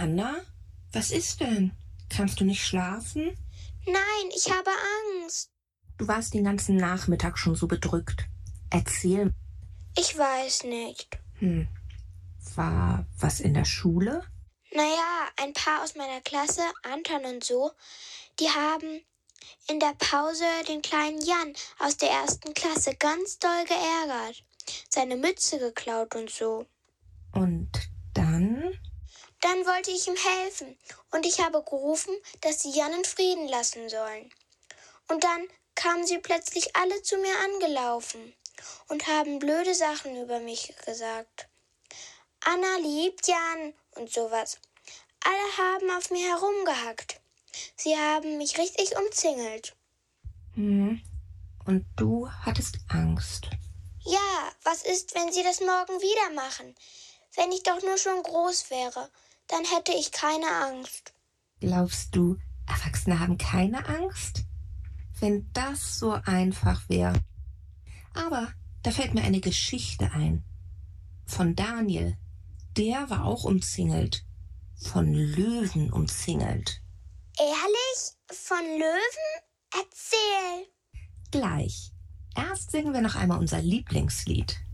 Anna, was ist denn? Kannst du nicht schlafen? Nein, ich habe Angst. Du warst den ganzen Nachmittag schon so bedrückt. Erzähl. Ich weiß nicht. War was in der Schule? Naja, ein paar aus meiner Klasse, Anton und so, die haben in der Pause den kleinen Jan aus der 1. Klasse ganz doll geärgert. Seine Mütze geklaut und so. Und dann? Dann wollte ich ihm helfen und ich habe gerufen, dass sie Jan in Frieden lassen sollen. Und dann kamen sie plötzlich alle zu mir angelaufen und haben blöde Sachen über mich gesagt. Anna liebt Jan und sowas. Alle haben auf mir herumgehackt. Sie haben mich richtig umzingelt. Und du hattest Angst? Ja, was ist, wenn sie das morgen wieder machen? Wenn ich doch nur schon groß wäre, dann hätte ich keine Angst. Glaubst du, Erwachsene haben keine Angst? Wenn das so einfach wäre. Aber da fällt mir eine Geschichte ein. Von Daniel. Der war auch umzingelt. Von Löwen umzingelt. Ehrlich? Von Löwen? Erzähl. Gleich. Erst singen wir noch einmal unser Lieblingslied.